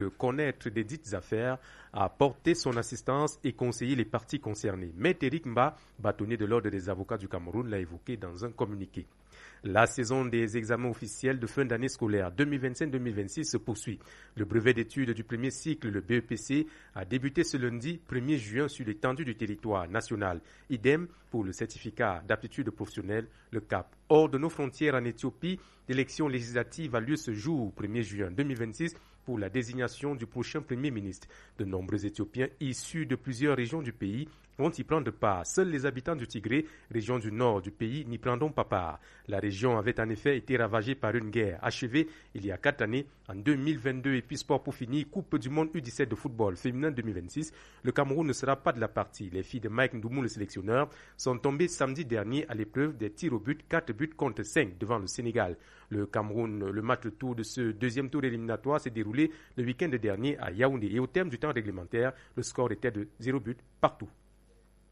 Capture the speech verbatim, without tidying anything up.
connaître des dites affaires, a porté son assistance et conseillé les parties concernées. Maître Eric Mba, bâtonnier de l'Ordre des avocats du Cameroun, l'a évoqué dans un communiqué. La saison des examens officiels de fin d'année scolaire deux mille vingt-cinq deux mille vingt-six se poursuit. Le brevet d'études du premier cycle, le B E P C, a débuté ce lundi premier juin sur l'étendue du territoire national. Idem pour le certificat d'aptitude professionnelle, le C A P. Hors de nos frontières en Éthiopie, l'élection législative a lieu ce jour, premier juin deux mille vingt-six, pour la désignation du prochain Premier ministre. De nombreux Éthiopiens issus de plusieurs régions du pays vont y prendre part. Seuls les habitants du Tigré, région du nord du pays, n'y prendront pas part. La région avait en effet été ravagée par une guerre achevée il y a quatre années, en deux mille vingt-deux. Et puis sport pour finir, Coupe du monde U dix-sept de football féminin deux mille vingt-six. Le Cameroun ne sera pas de la partie. Les filles de Mike Ndoumou, le sélectionneur, sont tombées samedi dernier à l'épreuve des tirs au but, quatre buts contre cinq devant le Sénégal. Le Cameroun, le match retour de ce deuxième tour éliminatoire s'est déroulé le week-end dernier à Yaoundé. Et au terme du temps réglementaire, le score était de zéro but partout.